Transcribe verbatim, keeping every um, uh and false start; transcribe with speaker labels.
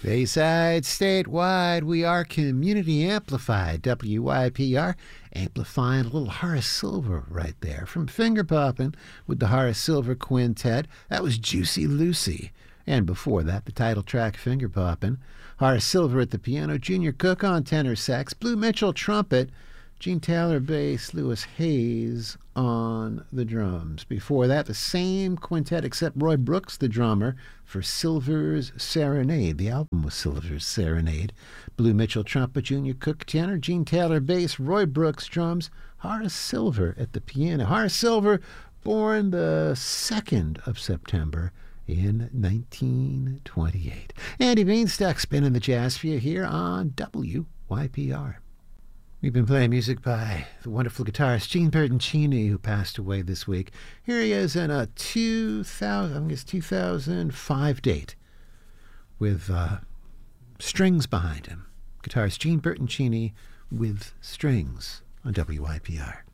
Speaker 1: Bayside, statewide, we are community amplified. W Y P R, amplifying a little Horace Silver right there. From Finger Poppin' with the Horace Silver Quintet, that was Juicy Lucy. And before that, the title track, Finger Poppin'. Horace Silver at the piano, Junior Cook on tenor sax, Blue Mitchell trumpet, Gene Taylor bass, Lewis Hayes on the drums. Before that, the same quintet except Roy Brooks, the drummer, for Silver's Serenade. The album was Silver's Serenade. Blue Mitchell trumpet, Junior Cook tenor, Gene Taylor bass, Roy Brooks drums, Horace Silver at the piano. Horace Silver, born the second of September in nineteen twenty-eight. Andy Bienstock spinning the jazz for you here on W Y P R. We've been playing music by the wonderful guitarist Gene Bertoncini, who passed away this week. Here he is in a two thousand, I think it's two thousand five date with uh, strings behind him. Guitarist Gene Bertoncini with strings on W Y P R.